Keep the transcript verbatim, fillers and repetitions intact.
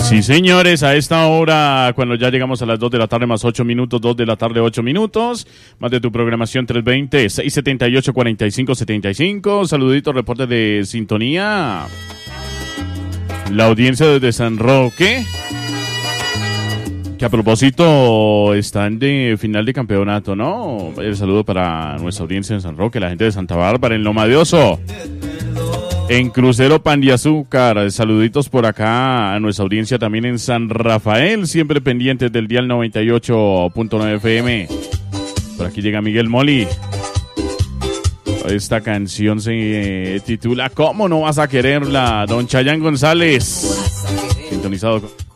Sí, señores, a esta hora, cuando ya llegamos a las dos de la tarde más ocho minutos, dos de la tarde, ocho minutos, más de tu programación tres veinte, seis setenta y ocho, cuarenta y cinco setenta y cinco, saluditos, reportes de sintonía. La audiencia desde San Roque, que a propósito están de final de campeonato, ¿no? El saludo para nuestra audiencia en San Roque, la gente de Santa Bárbara, en Loma de Oso. En Crucero Pan de Azúcar, saluditos por acá a nuestra audiencia también en San Rafael, siempre pendientes del dial noventa y ocho punto nueve F M. Por aquí llega Miguel Moli. Esta canción se titula ¿Cómo no vas a quererla? Don Chayán González, sintonizado con...